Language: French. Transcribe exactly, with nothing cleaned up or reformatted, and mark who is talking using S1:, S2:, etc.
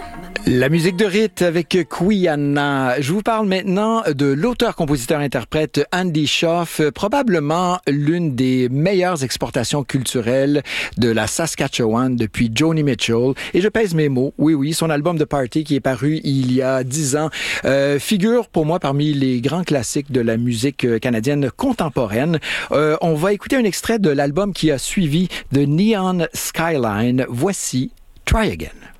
S1: La musique de rite avec Quiana. Je vous parle maintenant de l'auteur-compositeur-interprète Andy Shauf, probablement l'une des meilleures exportations culturelles de la Saskatchewan depuis Joni Mitchell. Et je pèse mes mots. Oui, oui, son album de Party qui est paru il y a dix ans euh, figure pour moi parmi les grands classiques de la musique canadienne contemporaine. Euh, on va écouter un extrait de l'album qui a suivi, The Neon Skyline. Voici Try Again.